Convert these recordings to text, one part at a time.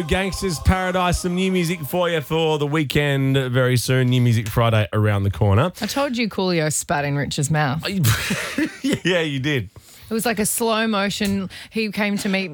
Gangsters Paradise, some new music for you for the weekend very soon. New Music Friday around the corner. I told you Coolio spat in Rich's mouth. Yeah, you did. It was like a slow motion. He came to my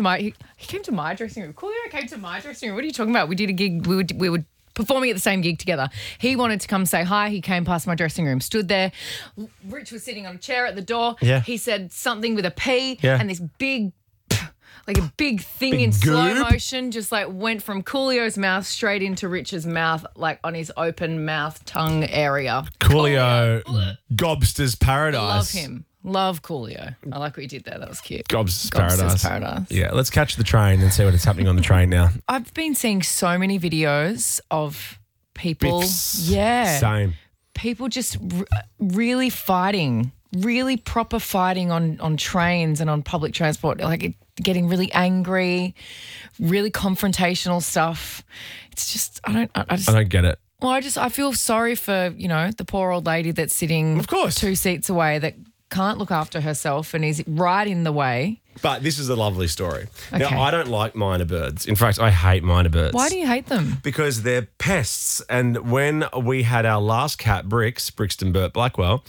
dressing room. Coolio came to my dressing room. What are you talking about? We did a gig. We were performing at the same gig together. He wanted to come say hi. He came past my dressing room, stood there. Rich was sitting on a chair at the door. Yeah. He said something with a P, Yeah. and this big, like a big thing Big in slow goob. motion just like went from Coolio's mouth straight into Rich's mouth, like on his open mouth tongue area. Coolio, Gobsters Paradise. Love him. Love Coolio. I like what you did there. That was cute. Gobsters Gobsters Paradise. Paradise. Yeah, let's catch the train and see what is happening on the train now. I've been seeing so many videos of people. Biffs. Yeah. Same. People just really fighting, really proper fighting on trains and on public transport, like getting really angry, really confrontational stuff. It's just, I don't get it. Well, I feel sorry for, the poor old lady that's sitting Of course. 2 seats away that can't look after herself and is right in the way. But this is a lovely story. Okay. Now, I don't like minor birds. In fact, I hate minor birds. Why do you hate them? Because they're pests. And when we had our last cat, Brixton Burt Blackwell,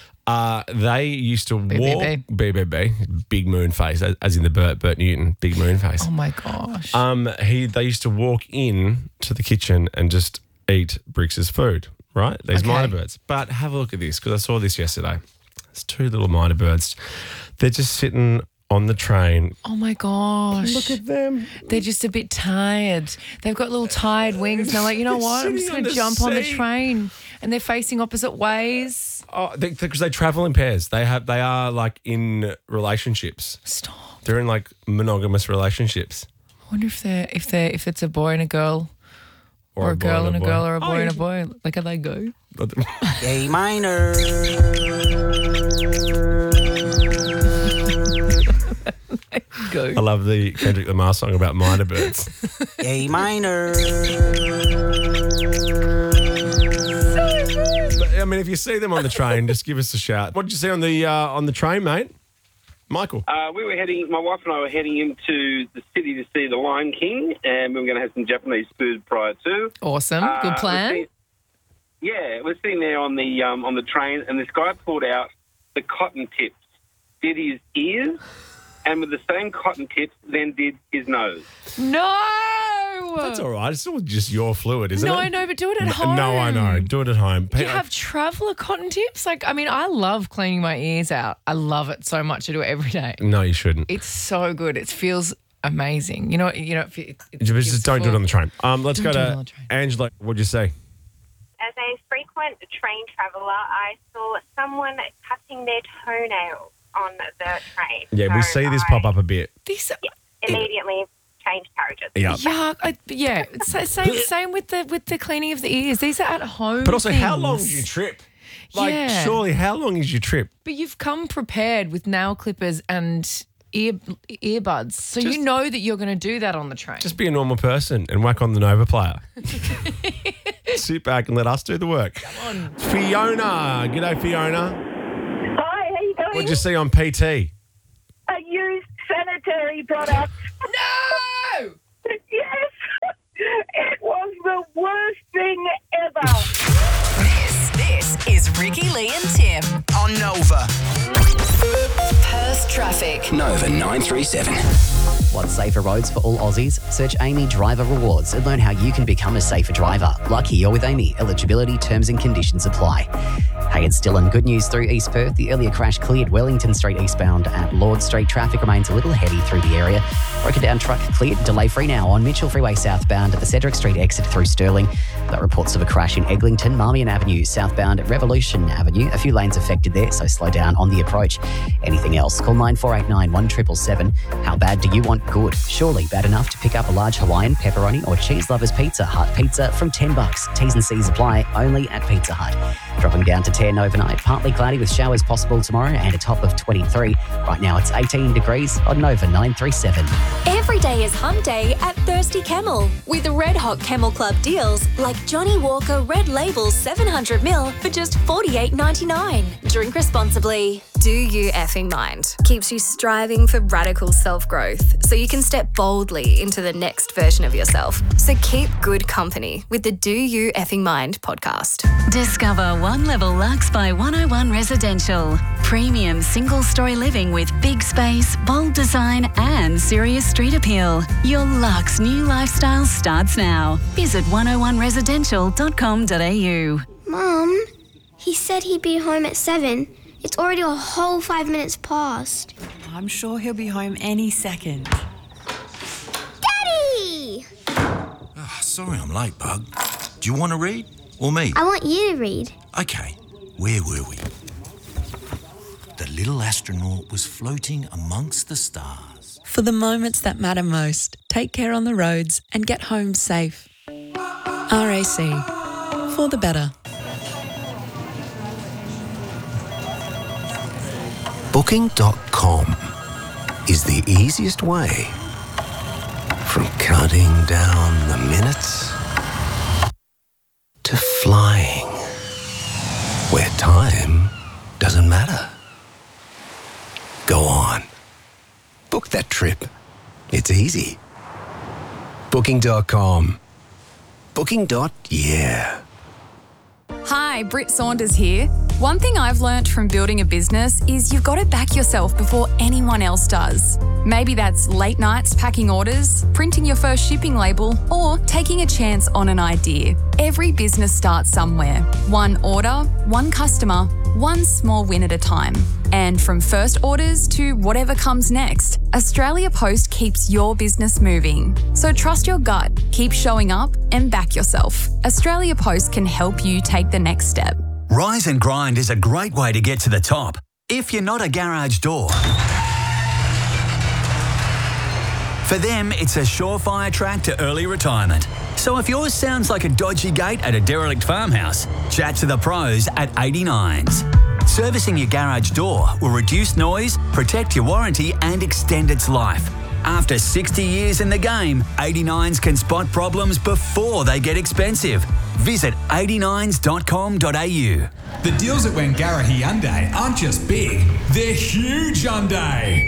they used to walk... BBB. Big moon face, as in the Burt Newton, big moon face. Oh, my gosh. They used to walk in to the kitchen and just eat Brix's food, right? These Okay. minor birds. But have a look at this, because I saw this yesterday. There's 2 little minor birds. They're just sitting on the train. Oh, my gosh. Look at them. They're just a bit tired. They've got little tired wings. And they're like, you know what? I'm just sitting going on to the jump on the seat. train. And they're facing opposite ways. Oh, because they travel in pairs. They are like in relationships. Stop. They're in like monogamous relationships. I wonder if it's a boy and a girl, or a girl and a girl, or a boy and a boy. Like, how they go? A minor. Go. I love the Kendrick Lamar song about minor birds. A minor. But, I mean, if you see them on the train, just give us a shout. What did you see on the train, mate? Michael. My wife and I were heading into the city to see The Lion King, and we were going to have some Japanese food prior to. Awesome. Good plan. We're sitting there on the train, and this guy pulled out the cotton tips, did his ears, and with the same cotton tips, then did his nose. No. That's all right. It's still just your fluid, isn't it? No, I know, but do it at home. No, I know. Do it at home. You have traveller cotton tips? I love cleaning my ears out. I love it so much. I do it every day. No, you shouldn't. It's so good. It feels amazing. Just don't do it on the train. Let's go Don't do it to on the train. Angela. What'd you say? As a frequent train traveller, I saw someone cutting their toenails on the train. Yeah, we see this pop up a bit. Immediately changed carriages. Yeah. Yeah. Same with the cleaning of the ears. These are at home. But also, how things. long is your trip? Yeah. Surely, how long is your trip? But you've come prepared with nail clippers and earbuds, so you know that you're going to do that on the train. Just be a normal person and whack on the Nova player. Sit back and let us do the work. Come on. Fiona. G'day, Fiona. Hi, how you going? What'd you see on PT? A used sanitary product. No! Yes! It was the worst thing ever. This is Ricky, Lee and Tim On Nova. Perth Traffic. Nova 937. Want safer roads for all Aussies? Search Amy Driver Rewards and learn how you can become a safer driver. Lucky you're with Amy. Eligibility, terms and conditions apply. Hey, it's Dylan. Good news through East Perth. The earlier crash cleared Wellington Street eastbound at Lord Street. Traffic remains a little heavy through the area. Broken down truck cleared. Delay free now on Mitchell Freeway southbound at the Cedric Street exit through Stirling. Got reports of a crash in Eglinton, Marmion Avenue, southbound at Revolution Avenue. A few lanes affected there, so slow down on the approach. Anything else? Call 9489 1777. How bad do you want good? Surely bad enough to pick up a large Hawaiian, pepperoni or cheese lovers Pizza Hut pizza from $10. T's and C's apply only at Pizza Hut. Dropping down to 10 overnight. Partly cloudy with showers possible tomorrow and a top of 23. Right now it's 18 degrees on Nova 937. Every day is Hunt Day at Thirsty Camel with Red Hot Camel Club deals like Johnny Walker Red Label 700ml for just $48.99. Drink responsibly. Do You Effing Mind keeps you striving for radical self-growth so you can step boldly into the next version of yourself. So keep good company with the Do You Effing Mind podcast. Discover One Level Luxe by 101 Residential. Premium single-story living with big space, bold design and serious street appeal. Your luxe new lifestyle starts now. Visit 101residential.com.au. Mum, he said he'd be home at 7. It's already a whole 5 minutes past. I'm sure he'll be home any second. Daddy! Oh, sorry I'm late, Bug. Do you want to read? Or me? I want you to read. Okay, where were we? The little astronaut was floating amongst the stars. For the moments that matter most, take care on the roads and get home safe. RAC. For the better. Booking.com is the easiest way from counting down the minutes to flying, where time doesn't matter. Go on. Book that trip. It's easy. Booking.com. Booking.yeah. Hi, Britt Saunders here. One thing I've learnt from building a business is you've got to back yourself before anyone else does. Maybe that's late nights packing orders, printing your first shipping label, or taking a chance on an idea. Every business starts somewhere. One order, one customer, one small win at a time. And from first orders to whatever comes next, Australia Post keeps your business moving. So trust your gut, keep showing up and back yourself. Australia Post can help you take the next step. Rise and Grind is a great way to get to the top if you're not a garage door. For them, it's a surefire track to early retirement. So if yours sounds like a dodgy gate at a derelict farmhouse, chat to the pros at 89s. Servicing your garage door will reduce noise, protect your warranty and extend its life. After 60 years in the game, 89s can spot problems before they get expensive. Visit 89s.com.au. The deals at Wangarahi Hyundai aren't just big, they're huge Hyundai.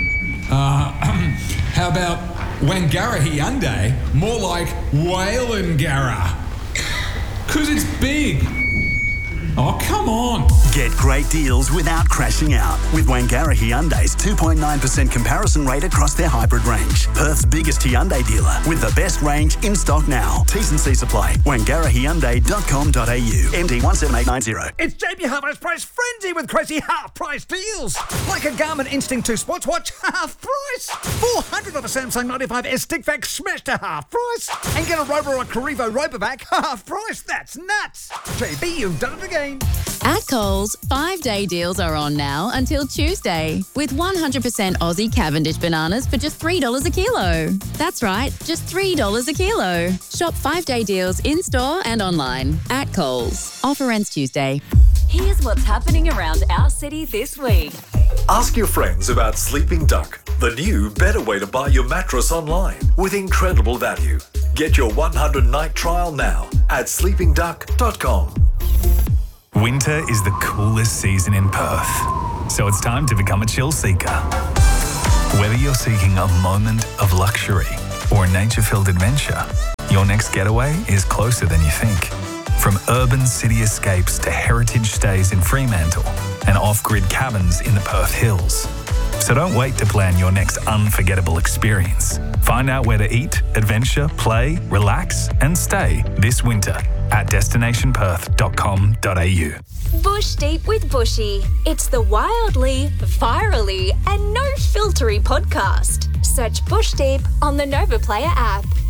How about Wangarahi Hyundai? More like Whalengara. 'Cause it's big. Oh, come on. Get great deals without crashing out with Wangarahi Hyundai's 2.9% comparison rate across their hybrid range. Perth's biggest Hyundai dealer with the best range in stock now. T's and C's apply. WangaraHyundai.com.au. MD 17890. It's JB Hi-Fi's price frenzy with crazy half-price deals. Like a Garmin Instinct 2 sports watch, half price. 400 of a Samsung 95S stick vac smashed to half price. And get a Roborock Carrivo Robovac half price. That's nuts. JB, you've done it again. At Coles, 5-day deals are on now until Tuesday with 100% Aussie Cavendish bananas for just $3 a kilo. That's right, just $3 a kilo. Shop 5-day deals in-store and online at Coles. Offer ends Tuesday. Here's what's happening around our city this week. Ask your friends about Sleeping Duck, the new, better way to buy your mattress online with incredible value. Get your 100-night trial now at sleepingduck.com. Winter is the coolest season in Perth, so it's time to become a chill seeker. Whether you're seeking a moment of luxury or a nature-filled adventure, your next getaway is closer than you think. From urban city escapes to heritage stays in Fremantle and off-grid cabins in the Perth Hills. So don't wait to plan your next unforgettable experience. Find out where to eat, adventure, play, relax and stay this winter at destinationperth.com.au. Bush Deep with Bushy. It's the wildly, virally, and no filtery podcast. Search Bush Deep on the Nova Player app.